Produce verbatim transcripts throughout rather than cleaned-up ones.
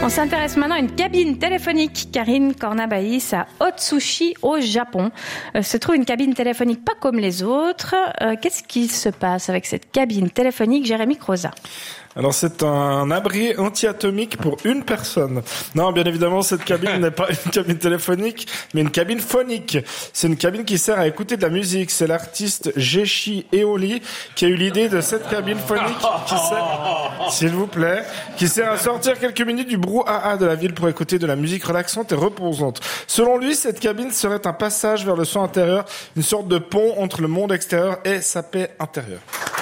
On s'intéresse maintenant à une cabine téléphonique. Karine Cornabaïs à Otsushi au Japon euh, se trouve une cabine téléphonique pas comme les autres. Euh, qu'est-ce qui se passe avec cette cabine téléphonique, Jérémy Croza? Alors c'est un abri anti-atomique pour une personne. Non, bien évidemment, cette cabine n'est pas une cabine téléphonique, mais une cabine phonique. C'est une cabine qui sert à écouter de la musique. C'est l'artiste Geshi Eoli qui a eu l'idée de cette cabine phonique qui sert, s'il vous plaît, qui sert à sortir quelques minutes du brouhaha de la ville pour écouter de la musique relaxante et reposante. Selon lui, cette cabine serait un passage vers le son intérieur, une sorte de pont entre le monde extérieur et sa paix intérieure.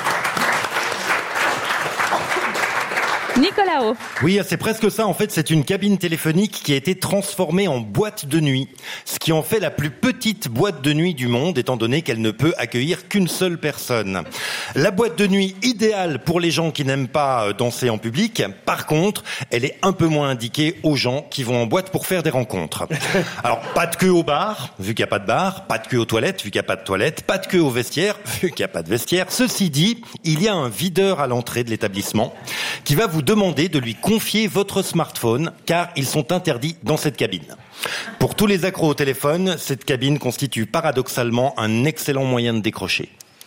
Nicolas O. Oui, c'est presque ça. En fait, c'est une cabine téléphonique qui a été transformée en boîte de nuit, ce qui en fait la plus petite boîte de nuit du monde, étant donné qu'elle ne peut accueillir qu'une seule personne. La boîte de nuit idéale pour les gens qui n'aiment pas danser en public. Par contre, elle est un peu moins indiquée aux gens qui vont en boîte pour faire des rencontres. Alors, pas de queue au bar, vu qu'il n'y a pas de bar, pas de queue aux toilettes, vu qu'il n'y a pas de toilettes, pas de queue au vestiaire, vu qu'il n'y a pas de vestiaire. Ceci dit, il y a un videur à l'entrée de l'établissement qui va vous demander de lui confier votre smartphone, car ils sont interdits dans cette cabine. Pour tous les accros au téléphone, cette cabine constitue paradoxalement un excellent moyen de décrocher.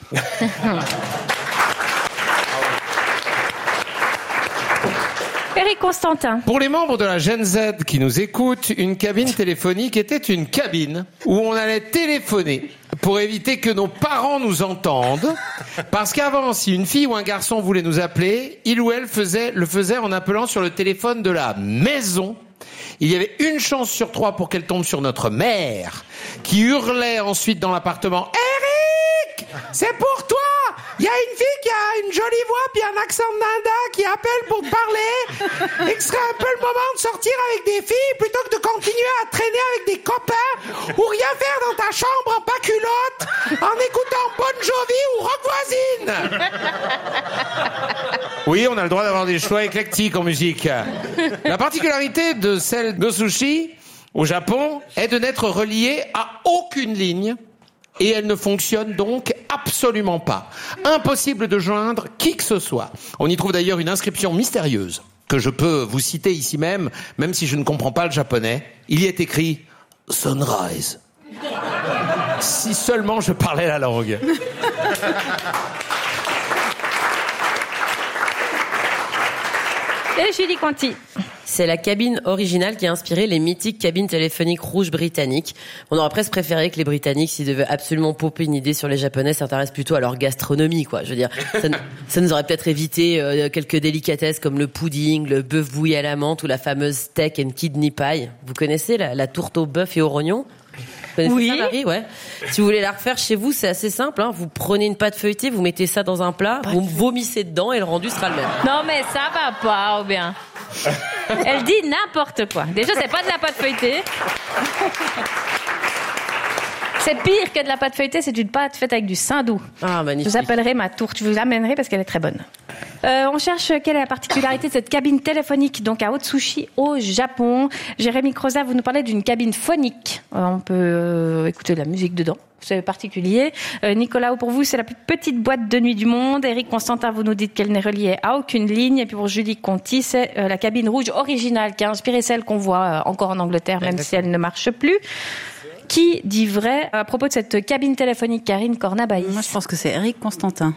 Eric Constantin. Pour les membres de la Gen Z qui nous écoutent, une cabine téléphonique était une cabine où on allait téléphoner pour éviter que nos parents nous entendent. Parce qu'avant, si une fille ou un garçon voulait nous appeler, il ou elle faisait, le faisait en appelant sur le téléphone de la maison. Il y avait une chance sur trois pour qu'elle tombe sur notre mère, qui hurlait ensuite dans l'appartement « Eric, c'est pour toi! Il y a une fille qui a une jolie voix puis un accent de nanda qui appelle pour te parler. Et que ce serait un peu le moment de sortir avec des filles plutôt que de continuer à traîner avec des copains ou rien faire dans ta chambre en pas culotte en écoutant Bon Jovi ou Rock Voisine. » Oui, on a le droit d'avoir des choix éclectiques en musique. La particularité de celle d'Otsushi au Japon est de n'être reliée à aucune ligne. Et elle ne fonctionne donc absolument pas. Impossible de joindre qui que ce soit. On y trouve d'ailleurs une inscription mystérieuse que je peux vous citer ici même, même si je ne comprends pas le japonais. Il y est écrit « Sunrise ». Si seulement je parlais la langue. Et Julie Conti. C'est la cabine originale qui a inspiré les mythiques cabines téléphoniques rouges britanniques. On aurait presque préféré que les Britanniques, s'ils devaient absolument popper une idée sur les Japonais, s'intéressent plutôt à leur gastronomie, quoi. Je veux dire, ça, ça nous aurait peut-être évité euh, quelques délicatesses comme le pudding, le bœuf bouilli à la menthe ou la fameuse steak and kidney pie. Vous connaissez la, la tourte au bœuf et au rognon? Oui. Ça, Marie, ouais. Si vous voulez la refaire chez vous, c'est assez simple, hein. Vous prenez une pâte feuilletée, vous mettez ça dans un plat, vous vomissez dedans et le rendu sera le même. Non mais ça va pas, ou bien. Elle dit n'importe quoi. Déjà, c'est pas de la pâte feuilletée. C'est pire que de la pâte feuilletée, c'est une pâte faite avec du saindoux. Ah, magnifique. Je vous appellerai ma tourte, je vous l'amènerai parce qu'elle est très bonne. Euh, on cherche quelle est la particularité de cette cabine téléphonique, donc à Otsushi, au Japon. Jérémy Croza, vous nous parlez d'une cabine phonique. Euh, on peut euh, écouter de la musique dedans. C'est particulier. Euh, Nicolas, pour vous, c'est la plus petite boîte de nuit du monde. Eric Constantin, vous nous dites qu'elle n'est reliée à aucune ligne. Et puis pour Julie Conti, c'est euh, la cabine rouge originale qui a inspiré celle qu'on voit euh, encore en Angleterre, même Exactement. Si elle ne marche plus. Qui dit vrai à propos de cette cabine téléphonique, Karine Cornabaïs? Moi, je pense que c'est Eric Constantin.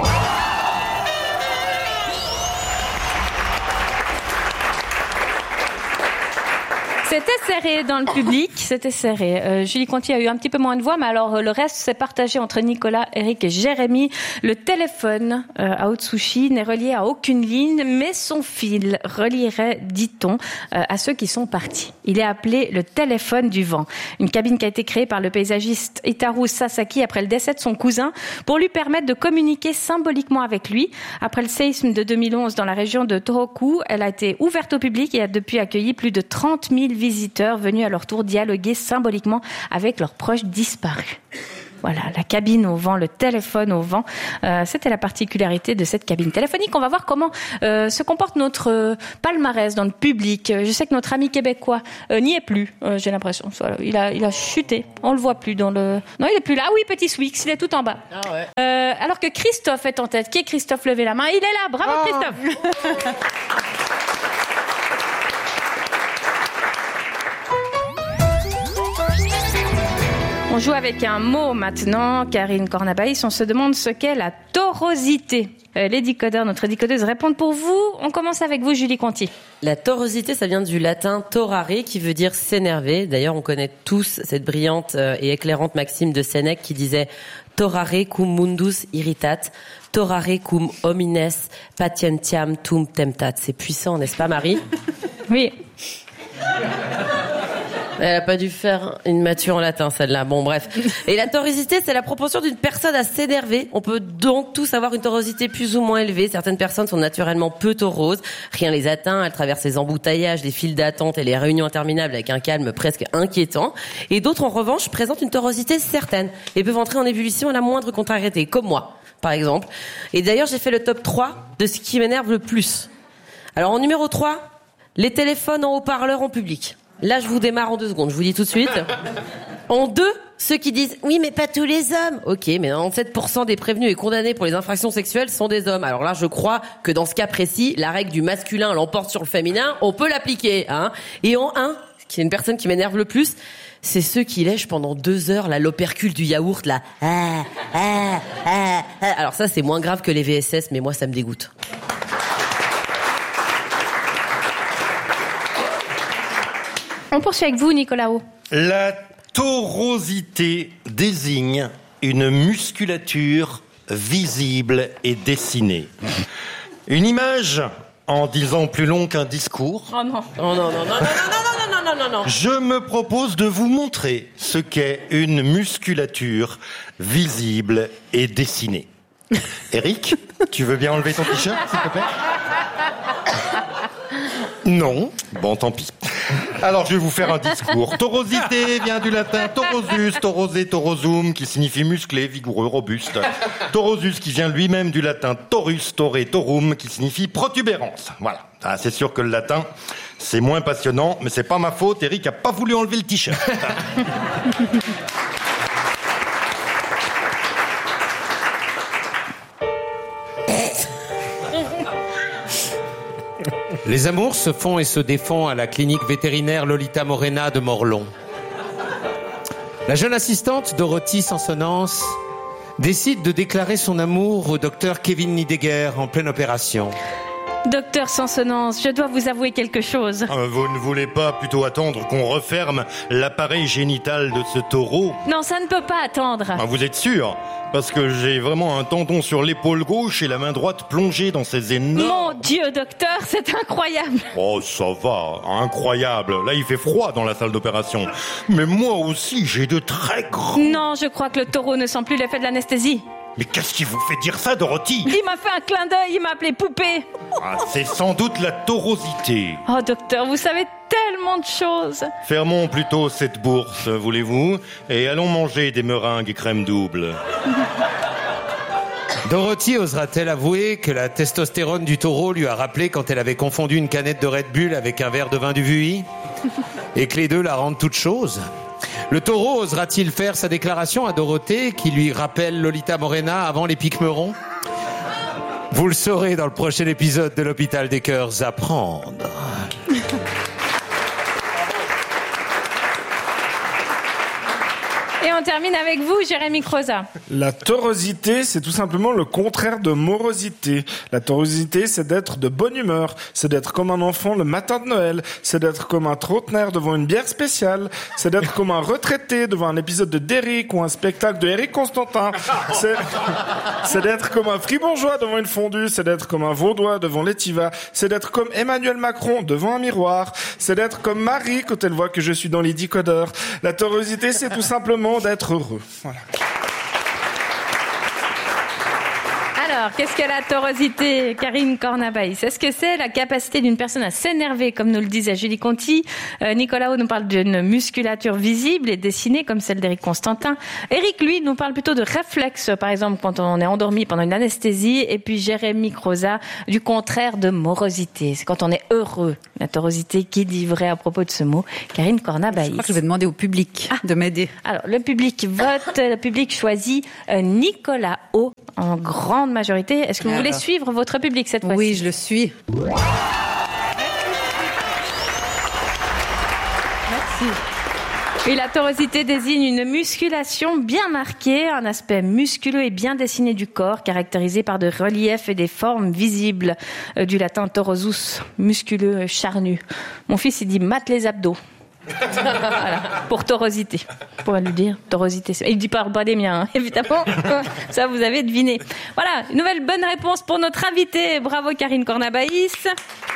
C'était serré dans le public, c'était serré. Euh, Julie Conti a eu un petit peu moins de voix, mais alors euh, le reste s'est partagé entre Nicolas, Eric et Jérémy. Le téléphone euh, à Otsushi n'est relié à aucune ligne, mais son fil relierait, dit-on, euh, à ceux qui sont partis. Il est appelé le téléphone du vent. Une cabine qui a été créée par le paysagiste Itaru Sasaki après le décès de son cousin pour lui permettre de communiquer symboliquement avec lui. Après le séisme de deux mille onze dans la région de Tohoku, elle a été ouverte au public et a depuis accueilli plus de trente mille visiteurs venus à leur tour dialoguer symboliquement avec leurs proches disparus. Voilà, la cabine au vent, le téléphone au vent, euh, c'était la particularité de cette cabine téléphonique. On va voir comment euh, se comporte notre euh, palmarès dans le public. Je sais que notre ami québécois euh, n'y est plus, euh, j'ai l'impression. Voilà, il a, il a chuté, on le voit plus dans le... Non, il est plus là. Ah oui, petit Swix, il est tout en bas. Ah ouais. Euh, alors que Christophe est en tête. Qui est Christophe? Levez la main. Il est là, bravo oh. Christophe. On joue avec un mot maintenant, Karine Cornabaïs. On se demande ce qu'est la torosité. Euh, les décodeurs, notre décodeuse, répondent pour vous. On commence avec vous, Julie Conti. La torosité, ça vient du latin torare, qui veut dire s'énerver. D'ailleurs, on connaît tous cette brillante et éclairante maxime de Sénèque qui disait « Torare cum mundus irritat, torare cum homines patientiam tum temptat ». C'est puissant, n'est-ce pas, Marie ? Oui. Elle a pas dû faire une mature en latin, celle-là. Bon, bref. Et la torosité, c'est la propension d'une personne à s'énerver. On peut donc tous avoir une torosité plus ou moins élevée. Certaines personnes sont naturellement peu tauroses. Rien les atteint. Elles traversent les embouteillages, les files d'attente et les réunions interminables avec un calme presque inquiétant. Et d'autres, en revanche, présentent une torosité certaine et peuvent entrer en ébullition à la moindre contrariété, comme moi, par exemple. Et d'ailleurs, j'ai fait le top trois de ce qui m'énerve le plus. Alors, en numéro trois, les téléphones en haut-parleur en public. Là, je vous démarre en deux secondes, je vous dis tout de suite. En deux, ceux qui disent « Oui, mais pas tous les hommes ». Ok, mais quatre-vingt-dix-sept pour cent des prévenus et condamnés pour les infractions sexuelles sont des hommes. Alors là, je crois que dans ce cas précis, la règle du masculin l'emporte sur le féminin, on peut l'appliquer. Hein. Et en un, qui est une personne qui m'énerve le plus, c'est ceux qui lèchent pendant deux heures là, l'opercule du yaourt, là. Ah, ah, ah, ah. Alors ça, c'est moins grave que les V S S, mais moi, ça me dégoûte. On poursuit avec vous, Nicolas O. La torosité désigne une musculature visible et dessinée. Une image en disant plus long qu'un discours. Oh non. Oh non, non, non, non, non, non, non, non, non, non. Je me propose de vous montrer ce qu'est une musculature visible et dessinée. Eric, tu veux bien enlever ton t-shirt, s'il te plaît ? Non. Bon, tant pis. Alors, je vais vous faire un discours. Torosité vient du latin torosus, torosé, torosum, qui signifie musclé, vigoureux, robuste. Torosus qui vient lui-même du latin torus, toré, torum, qui signifie protubérance. Voilà. Ah, c'est sûr que le latin, c'est moins passionnant, mais c'est pas ma faute. Eric a pas voulu enlever le t-shirt. Les amours se font et se défont à la clinique vétérinaire Lolita Morena de Morlon. La jeune assistante Dorothy Sansonance décide de déclarer son amour au docteur Kevin Nidegger en pleine opération. Docteur Sansonance, je dois vous avouer quelque chose. Euh, vous ne voulez pas plutôt attendre qu'on referme l'appareil génital de ce taureau ? Non, ça ne peut pas attendre. Ah, vous êtes sûr ? Parce que j'ai vraiment un tendon sur l'épaule gauche et la main droite plongée dans ces énormes... Mon Dieu, docteur, c'est incroyable. Oh, ça va, incroyable. Là, il fait froid dans la salle d'opération. Mais moi aussi, j'ai de très grands... Non, je crois que le taureau ne sent plus l'effet de l'anesthésie. Mais qu'est-ce qui vous fait dire ça, Dorothy ? Il m'a fait un clin d'œil, il m'a appelé poupée. Ah, c'est sans doute la torosité. Oh, docteur, vous savez tellement de choses. Fermons plutôt cette bourse, voulez-vous ? Et allons manger des meringues et crème double. Dorothy osera-t-elle avouer que la testostérone du taureau lui a rappelé quand elle avait confondu une canette de Red Bull avec un verre de vin du Vuitton ? Et que les deux la rendent toute chose ? Le taureau osera-t-il faire sa déclaration à Dorothée qui lui rappelle Lolita Morena avant les Pique-Meurons ? Vous le saurez dans le prochain épisode de l'Hôpital des Cœurs à prendre. Et on termine avec vous, Jérémy Croza. La torosité, c'est tout simplement le contraire de morosité. La torosité, c'est d'être de bonne humeur. C'est d'être comme un enfant le matin de Noël. C'est d'être comme un trentenaire devant une bière spéciale. C'est d'être comme un retraité devant un épisode de Derrick ou un spectacle de Eric Constantin. C'est, c'est d'être comme un fribourgeois devant une fondue. C'est d'être comme un vaudois devant l'étiva. C'est d'être comme Emmanuel Macron devant un miroir. C'est d'être comme Marie quand elle voit que je suis dans les décodeurs. La torosité, c'est tout simplement d'être heureux. Voilà. Alors, qu'est-ce que la torosité, Karine Cornabaïs ? Est-ce que c'est la capacité d'une personne à s'énerver, comme nous le disait Julie Conti ? euh, Nicolas O nous parle d'une musculature visible et dessinée, comme celle d'Éric Constantin. Eric, lui, nous parle plutôt de réflexe, par exemple, quand on est endormi pendant une anesthésie. Et puis Jérémy Croza, du contraire de morosité. C'est quand on est heureux. La torosité, qui dit vrai à propos de ce mot ? Karine Cornabaïs. Je crois que je vais demander au public ah. de m'aider. Alors, le public vote, le public choisit euh, Nicolas O en grande majorité. Est-ce que vous voulez suivre votre public cette fois-ci ? Oui, je le suis. Merci. Et la torosité désigne une musculation bien marquée, un aspect musculeux et bien dessiné du corps, caractérisé par des reliefs et des formes visibles, euh, du latin torosus, musculeux, charnu. Mon fils, il dit mate les abdos. Voilà, pour torosité. On pourrait lui dire torosité. Il dit pas, pas des miens, hein, évidemment. Ça, vous avez deviné. Voilà, une nouvelle bonne réponse pour notre invité. Bravo Karine Cornabaïs.